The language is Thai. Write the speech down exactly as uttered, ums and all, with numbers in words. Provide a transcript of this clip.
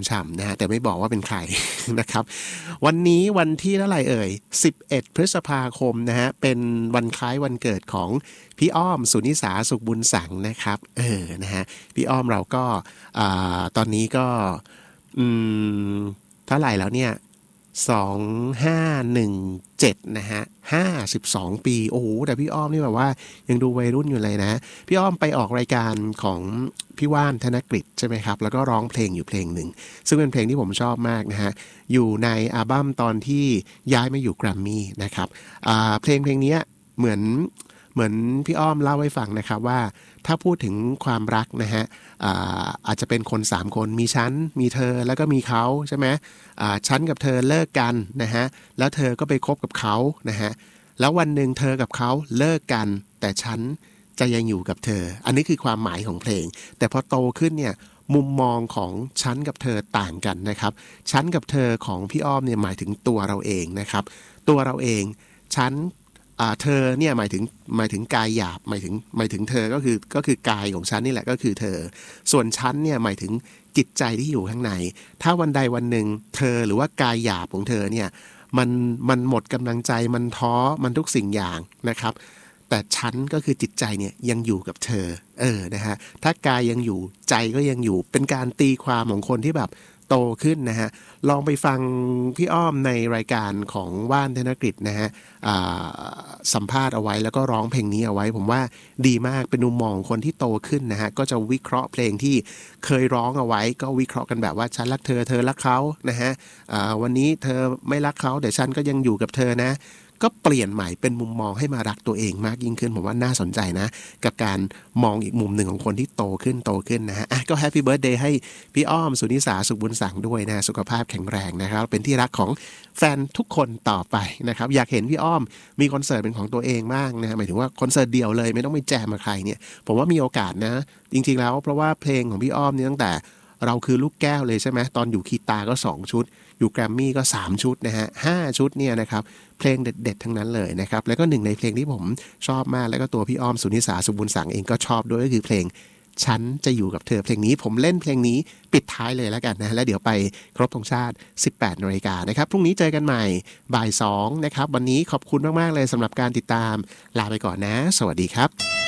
ฉ่ำๆนะฮะแต่ไม่บอกว่าเป็นใคร นะครับวันนี้วันที่เท่าไหร่เอ่ยสิบเอ็ดพฤษภาคมนะฮะเป็นวันคล้ายวันเกิดของพี่อ้อมสุนิสาสุขบุญสังนะครับเออนะฮะพี่อ้อมเราก็อ่าตอนนี้ก็อืมเท่าไหร่แล้วเนี่ยสองห้าหนึ่งเจ็ดนะฮะห้าสิบสองปีโอ้โหแต่พี่อ้อมนี่แบบว่ายังดูวัยรุ่นอยู่เลยนะพี่อ้อมไปออกรายการของพี่ว่านธนกฤษใช่ไหมครับแล้วก็ร้องเพลงอยู่เพลงหนึ่งซึ่งเป็นเพลงที่ผมชอบมากนะฮะอยู่ในอัลบั้มตอนที่ย้ายมาอยู่แกรมมี่นะครับอ่าเพลงเพลงนี้เหมือนเหมือนพี่อ้อมเล่าให้ฟังนะครับว่าถ้าพูดถึงความรักนะฮะ อาอาจจะเป็นคนสามคนมีฉันมีเธอแล้วก็มีเขาใช่ไหมฉันกับเธอเลิกกันนะฮะแล้วเธอก็ไปคบกับเขานะฮะแล้ววันหนึ่งเธอกับเขาเลิกกันแต่ฉันจะยังอยู่กับเธออันนี้คือความหมายของเพลงแต่พอโตขึ้นเนี่ยมุมมองของฉันกับเธอต่างกันนะครับฉันกับเธอของพี่อ้อมเนี่ยหมายถึงตัวเราเองนะครับตัวเราเองฉันเธอเนี่ยหมายถึงหมายถึงกายหยาบหมายถึงหมายถึงเธอก็คือก็คือกายของฉันนี่แหละก็คือเธอส่วนฉันเนี่ยหมายถึงจิตใจที่อยู่ข้างในถ้าวันใดวันหนึ่งเธอหรือว่ากายหยาบของเธอเนี่ยมันมันหมดกำลังใจมันท้อมันทุกสิ่งอย่างนะครับแต่ฉันก็คือจิตใจเนี่ยยังอยู่กับเธอเออนะฮะถ้ากายยังอยู่ใจก็ยังอยู่เป็นการตีความของคนที่แบบโตขึ้นนะฮะลองไปฟังพี่อ้อมในรายการของว่านธนกฤษนะฮะสัมภาษณ์เอาไว้แล้วก็ร้องเพลงนี้เอาไว้ผมว่าดีมากเป็นมุมมองคนที่โตขึ้นนะฮะก็จะวิเคราะห์เพลงที่เคยร้องเอาไว้ก็วิเคราะห์กันแบบว่าฉันรักเธอเธอรักเขานะฮะวันนี้เธอไม่รักเขาแต่ฉันก็ยังอยู่กับเธอนะก็เปลี่ยนใหม่เป็นมุมมองให้มารักตัวเองมากยิ่งขึ้นผมว่าน่าสนใจนะกับการมองอีกมุมหนึ่งของคนที่โตขึ้นโตขึ้นนะฮะก็แฮปปี้เบิร์ธเดย์ให้พี่อ้อมสุนิสาสุขบุญสังด้วยนะสุขภาพแข็งแรงนะครับเป็นที่รักของแฟนทุกคนต่อไปนะครับอยากเห็นพี่อ้อมมีคอนเสิร์ตเป็นของตัวเองมากนะหมายถึงว่าคอนเสิร์ตเดียวเลยไม่ต้องไปแจมกับใครเนี่ยผมว่ามีโอกาสนะจริงๆแล้วเพราะว่าเพลงของพี่อ้อมนี่ตั้งแต่เราคือลูกแก้วเลยใช่ไหมตอนอยู่คีตาก็สองชุดอยู่แกรมมี่ก็สามชุดนะฮะห้าชุดเนี่ยนะครับเพลงเด็ดๆทั้งนั้นเลยนะครับแล้วก็หนึ่งในเพลงที่ผมชอบมากแล้วก็ตัวพี่อ้อมสุนิสาสุขบุญสังเองก็ชอบด้วยก็คือเพลงฉันจะอยู่กับเธอเพลงนี้ผมเล่นเพลงนี้ปิดท้ายเลยแล้วกันนะแล้วเดี๋ยวไปครบธงชาติ สิบแปดนาฬิกานะครับพรุ่งนี้เจอกันใหม่บ่ายสองนะครับวันนี้ขอบคุณมากๆเลยสำหรับการติดตามลาไปก่อนนะสวัสดีครับ